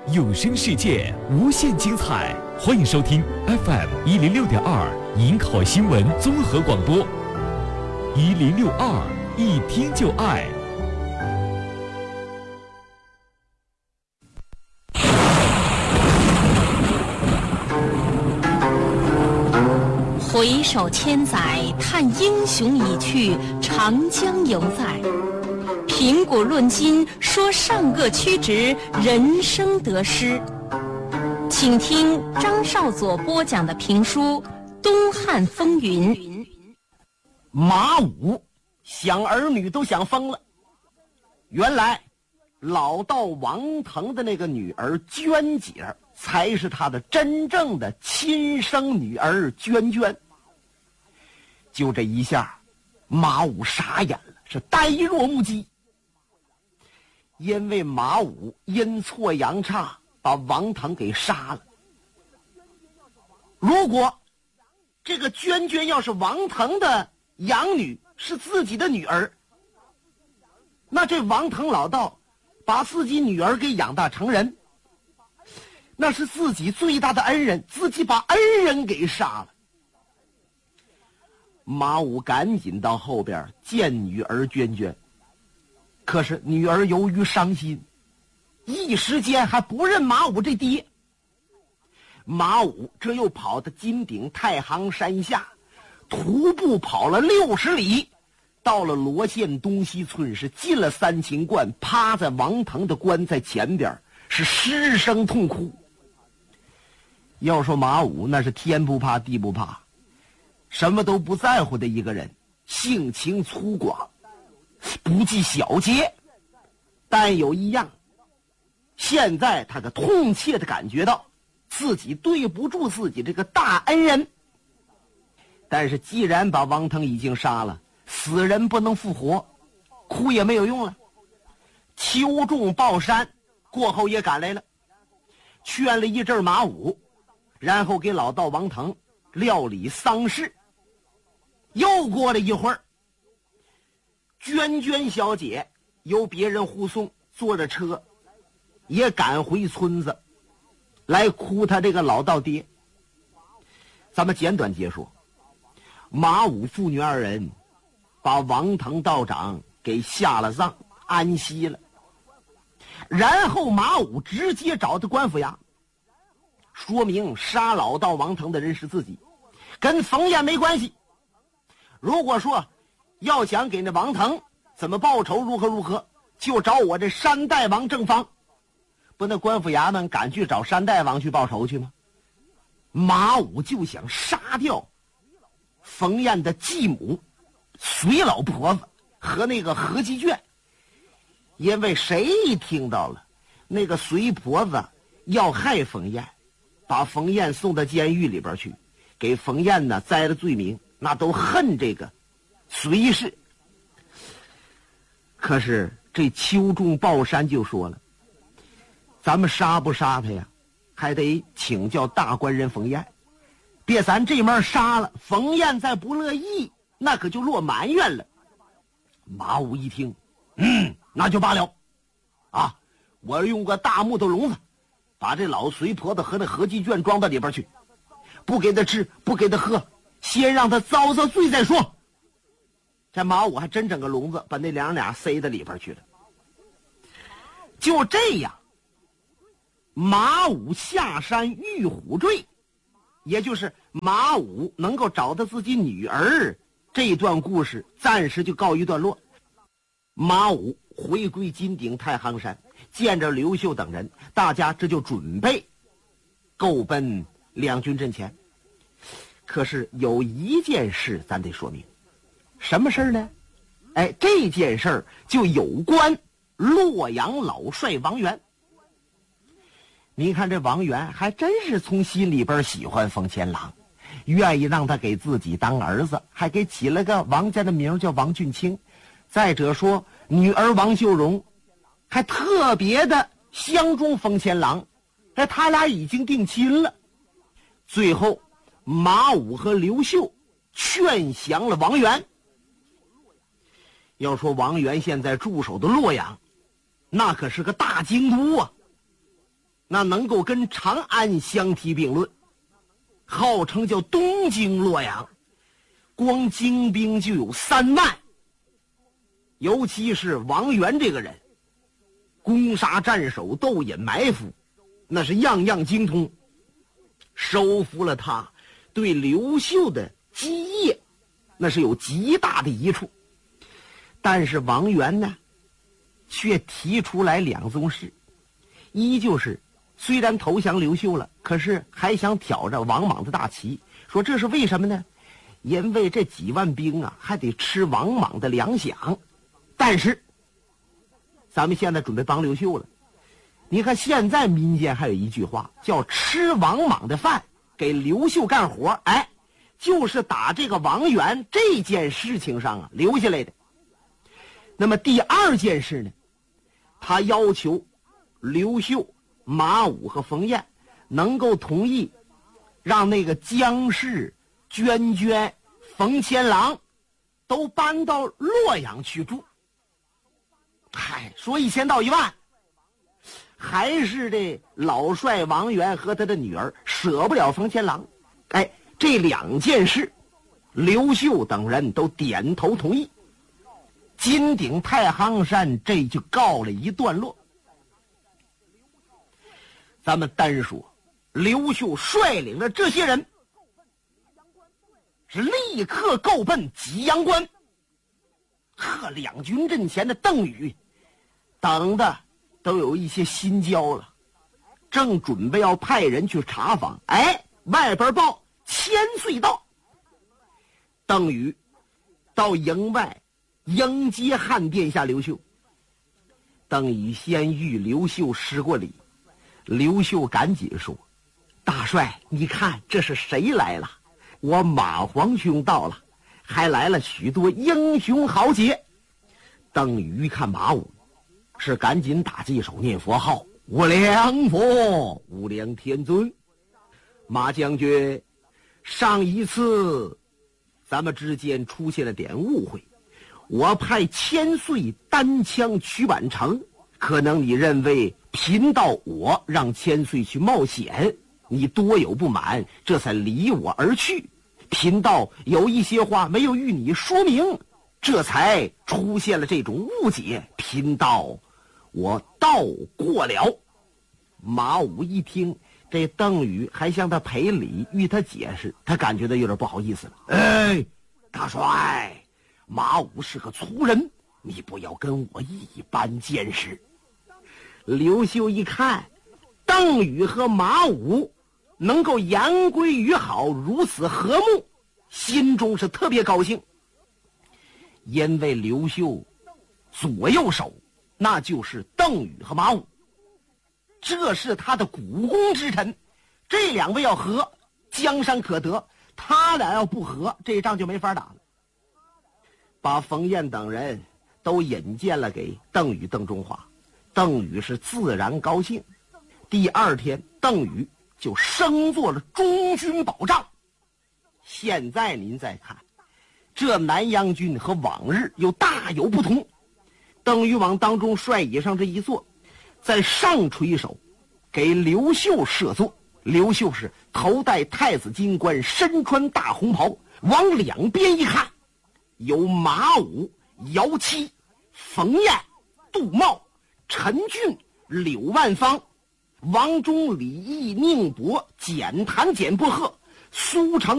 有声世界无限精彩，欢迎收听 FM106.2 迎考新闻综合广播，1062一听就爱。 回首千载，叹英雄已去，长江犹在。评古论今，说上个曲直，人生得失。请听张少佐播讲的评书《东汉风云》。 马武想儿女都想疯了。原来老道王腾的那个女儿娟姐才是他的真正的亲生女儿娟娟。就这一下，马武傻眼了，是呆若木鸡。因为马武阴错阳差把王腾给杀了。如果这个娟娟要是王腾的养女，是自己的女儿，那这王腾老道把自己女儿给养大成人，那是自己最大的恩人，自己把恩人给杀了。马武赶紧到后边见女儿娟娟，可是女儿由于伤心，一时间还不认马武这爹。马武这又跑到金顶太行山下，徒步跑了60里，到了罗县东西村，是进了三清观，趴在王腾的棺材前边，是失声痛哭。要说马武那是天不怕地不怕，什么都不在乎的一个人，性情粗犷，不计小节。但有一样，现在他可痛切地感觉到自己对不住自己这个大恩人。但是既然把王腾已经杀了，死人不能复活，哭也没有用了。秋仲抱山过后也赶来了，劝了一阵马武，然后给老道王腾料理丧事。又过了一会儿，娟娟小姐由别人护送，坐着车也赶回村子来哭他这个老道爹。咱们简短截说，马武父女二人把王腾道长给下了葬，安息了。然后马武直接找的官府衙，说明杀老道王腾的人是自己，跟冯燕没关系。如果说要想给那王腾怎么报仇，如何，就找我这山大王正方。不，那官府衙门敢去找山大王去报仇去吗？马武就想杀掉冯燕的继母隋老婆子和那个何继卷，因为谁一听到了那个隋婆子要害冯燕，把冯燕送到监狱里边去，给冯燕呢栽了罪名，那都恨这个隋氏。可是这秋仲抱山就说了，咱们杀不杀他呀，还得请教大官人冯燕，别咱这面杀了，冯燕再不乐意，那可就落埋怨了。马武一听，那就罢了啊，我用个大木头笼子把这老隋婆子和那何继卷装到里边去，不给他吃，不给他喝，先让他遭罪再说。这马武还真整个笼子把那俩塞到里边去了。就这样，马武下山遇虎坠，也就是马武能够找到自己女儿，这一段故事暂时就告一段落。马武回归金顶太行山，见着刘秀等人，大家这就准备够奔两军阵前。可是有一件事咱得说明，什么事呢？这件事就有关洛阳老帅王元。你看这王元还真是从心里边喜欢冯乾郎，愿意让他给自己当儿子，还给起了个王家的名叫王俊卿。再者说女儿王秀荣还特别的相中冯乾郎，他俩已经定亲了。最后马武和刘秀劝降了王元。要说王元现在驻守的洛阳，那可是个大京都啊， 那能够跟长安相提并论，号称叫东京洛阳，光精兵就有3万。尤其是王元这个人，攻杀战守、斗隐埋伏，那是样样精通。收服了他，对刘秀的基业那是有极大的益处。但是王元呢，却提出来2宗事，一就是虽然投降刘秀了，可是还想挑着王莽的大旗，说这是为什么呢？因为这几万兵啊，还得吃王莽的粮饷。但是咱们现在准备帮刘秀了，你看现在民间还有一句话叫吃王莽的饭，给刘秀干活，哎，就是打这个王元这件事情上啊留下来的。那么第2件事呢，他要求刘秀、马武和冯彦能够同意让那个姜氏、娟娟、冯千郎都搬到洛阳去住。嗨，说1000到1万，还是这老帅王元和他的女儿舍不了冯千郎。哎，这2件事，刘秀等人都点头同意。金鼎太行山这就告了一段落。咱们单说刘秀率领着这些人是立刻够奔济阳关，和两军阵前的邓禹等的都有一些心焦了，正准备要派人去查访，哎，外边报千岁到。邓禹到营外迎接汉殿下刘秀。邓禹先与刘秀施过礼，刘秀赶紧说：大帅，你看这是谁来了？我马皇兄到了，还来了许多英雄豪杰。邓禹看马武，是赶紧打几手念佛号：无量佛，无量天尊。马将军，上一次咱们之间出现了点误会，我派千岁单枪取宛城，可能你认为贫道我让千岁去冒险，你多有不满，这才离我而去。贫道有一些话没有与你说明，这才出现了这种误解，贫道我道过了。马武一听这邓禹还向他赔礼，与他解释，他感觉到有点不好意思了。哎，大帅，马武是个粗人，你不要跟我一般见识。刘秀一看邓禹和马武能够言归于好，如此和睦，心中是特别高兴。因为刘秀左右手那就是邓禹和马武，这是他的股肱之臣，这2位要和，江山可得，他俩要不和，这仗就没法打了。把冯彦等人都引荐了给邓禹、邓中华，邓禹是自然高兴。第2天，邓禹就升做了中军保障。现在您再看，这南阳军和往日又大有不同。邓禹往当中帅椅上这一坐，在上垂手给刘秀设座。刘秀是头戴太子金冠，身穿大红袍，往两边一看，有马武、姚七、冯彦、杜茂、陈俊、柳万方、王忠、李毅、宁伯、简谭、简伯鹤、苏成、